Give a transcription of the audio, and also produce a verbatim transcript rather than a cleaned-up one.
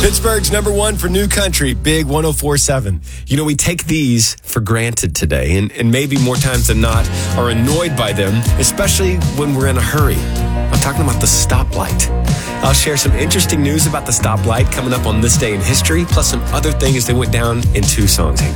Pittsburgh's number one for new country, Big one oh four point seven. You know, we take these for granted today, and, and maybe more times than not are annoyed by them, especially when we're in a hurry. I'm talking about the stoplight. I'll share some interesting news about the stoplight coming up on this day in history, plus some other things that went down in two songs.